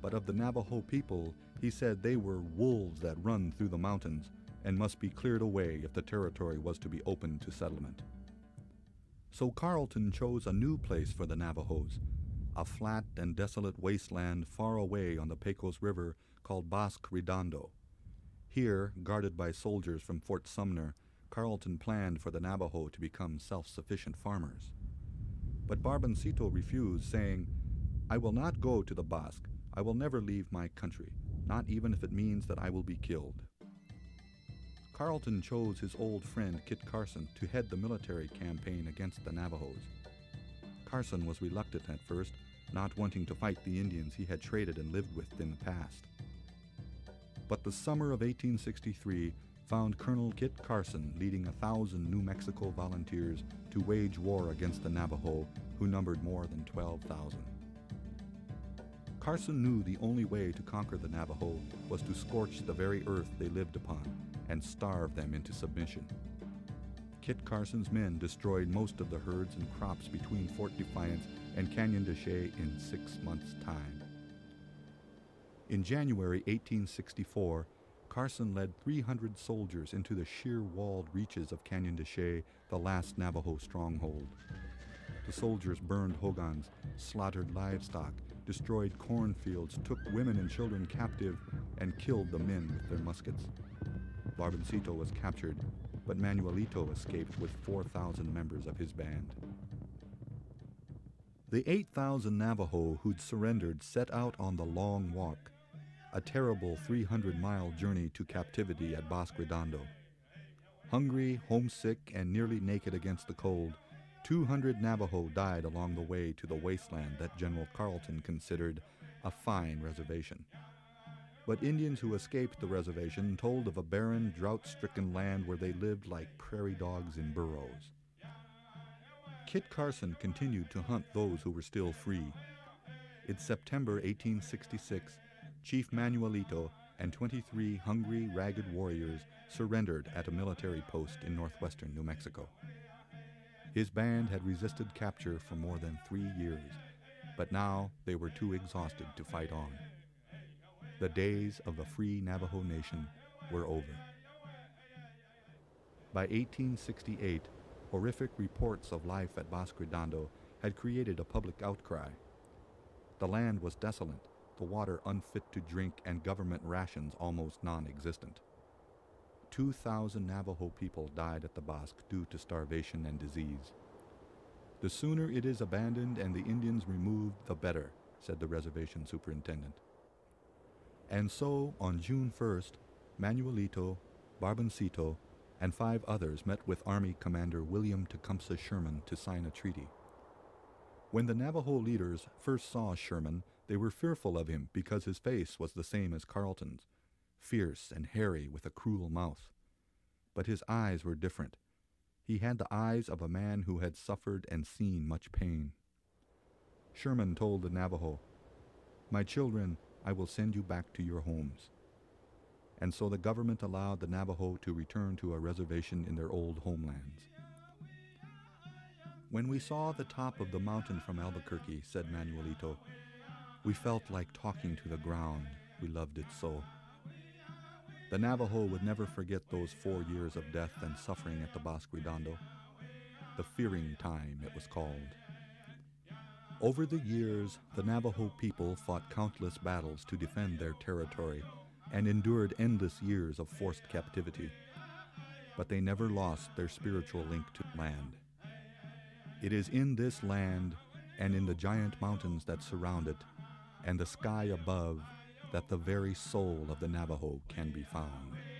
But of the Navajo people, he said they were wolves that run through the mountains and must be cleared away if the territory was to be opened to settlement. So Carleton chose a new place for the Navajos, a flat and desolate wasteland far away on the Pecos River called Bosque Redondo. Here, guarded by soldiers from Fort Sumner, Carleton planned for the Navajo to become self-sufficient farmers. But Barboncito refused, saying, "I will not go to the Bosque. I will never leave my country, not even if it means that I will be killed." Carleton chose his old friend Kit Carson to head the military campaign against the Navajos. Carson was reluctant at first, not wanting to fight the Indians he had traded and lived with in the past. But the summer of 1863 found Colonel Kit Carson leading 1,000 New Mexico volunteers to wage war against the Navajo, who numbered more than 12,000. Carson knew the only way to conquer the Navajo was to scorch the very earth they lived upon and starve them into submission. Kit Carson's men destroyed most of the herds and crops between Fort Defiance and Canyon de Chelly in 6 months' time. In January 1864, Carson led 300 soldiers into the sheer-walled reaches of Canyon de Chelly, the last Navajo stronghold. The soldiers burned hogans, slaughtered livestock, destroyed cornfields, took women and children captive, and killed the men with their muskets. Barboncito was captured, but Manuelito escaped with 4,000 members of his band. The 8,000 Navajo who'd surrendered set out on the Long Walk, a terrible 300-mile journey to captivity at Bosque Redondo. Hungry, homesick, and nearly naked against the cold, 200 Navajo died along the way to the wasteland that General Carleton considered a fine reservation. But Indians who escaped the reservation told of a barren, drought-stricken land where they lived like prairie dogs in burrows. Kit Carson continued to hunt those who were still free. In September 1866, Chief Manuelito and 23 hungry, ragged warriors surrendered at a military post in northwestern New Mexico. His band had resisted capture for more than 3 years, but now they were too exhausted to fight on. The days of the free Navajo Nation were over. By 1868, horrific reports of life at Bosque Redondo had created a public outcry. The land was desolate, the water unfit to drink, and government rations almost non-existent. 2,000 Navajo people died at the Bosque due to starvation and disease. "The sooner it is abandoned and the Indians removed, the better," said the reservation superintendent. And so, on June 1st, Manuelito, Barboncito, and 5 others met with Army Commander William Tecumseh Sherman to sign a treaty. When the Navajo leaders first saw Sherman, they were fearful of him because his face was the same as Carleton's, fierce and hairy with a cruel mouth. But his eyes were different. He had the eyes of a man who had suffered and seen much pain. Sherman told the Navajo, "My children, I will send you back to your homes." And so the government allowed the Navajo to return to a reservation in their old homelands. "When we saw the top of the mountain from Albuquerque," said Manuelito, "we felt like talking to the ground. We loved it so." The Navajo would never forget those 4 years of death and suffering at the Bosque Redondo. The Fearing Time, it was called. Over the years, the Navajo people fought countless battles to defend their territory and endured endless years of forced captivity. But they never lost their spiritual link to land. It is in this land and in the giant mountains that surround it and the sky above that the very soul of the Navajo can be found.